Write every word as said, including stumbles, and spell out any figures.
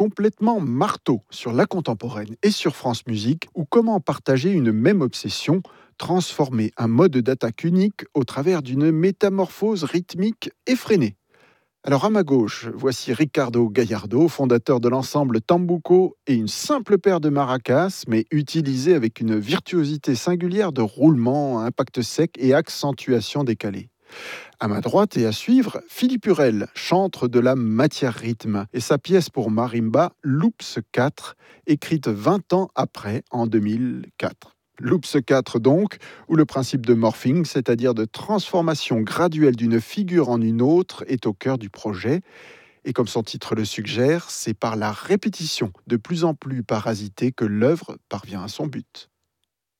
complètement marteau sur la contemporaine et sur France Musique, ou comment partager une même obsession, transformer un mode d'attaque unique au travers d'une métamorphose rythmique effrénée. Alors à ma gauche, voici Ricardo Gallardo, fondateur de l'ensemble Tambuco et une simple paire de maracas, mais utilisée avec une virtuosité singulière de roulement, impact sec et accentuation décalée. À ma droite et à suivre, Philippe Hurel, chantre de la matière rythme, et sa pièce pour marimba, Loops quatre, écrite vingt ans après, en deux mille quatre. Loops quatre donc, où le principe de morphing, c'est-à-dire de transformation graduelle d'une figure en une autre, est au cœur du projet. Et comme son titre le suggère, c'est par la répétition de plus en plus parasitée que l'œuvre parvient à son but.